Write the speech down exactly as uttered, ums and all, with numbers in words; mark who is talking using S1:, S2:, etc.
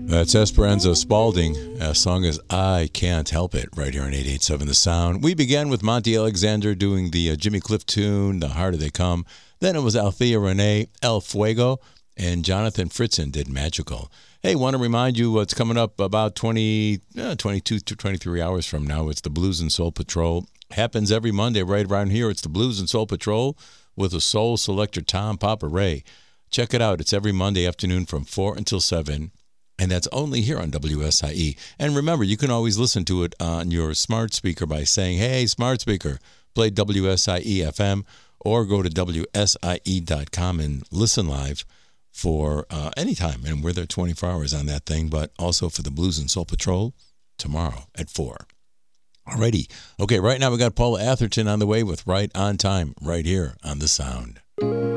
S1: That's Esperanza Spalding. Our song is I Can't Help It, right here on eight eighty-seven The Sound. We began with Monty Alexander doing the uh, Jimmy Cliff tune, The Harder They Come. Then it was Althea Renee, El Fuego, and Jonathan Fritzen did Magical. Hey, want to remind you what's coming up about twenty, uh, twenty-two to twenty-three hours from now. It's the Blues and Soul Patrol. Happens every Monday right around here. It's the Blues and Soul Patrol with a soul selector, Tom Papa Ray. Check it out. It's every Monday afternoon from four until seven. And that's only here on W S I E. And remember, you can always listen to it on your smart speaker by saying, hey, smart speaker, play W S I E F M, or go to W S I E dot com and listen live for uh, any time. And we're there twenty-four hours on that thing, but also for the Blues and Soul Patrol tomorrow at four. Alrighty. Okay, right now we got Paula Atherton on the way with Right on Time right here on The Sound.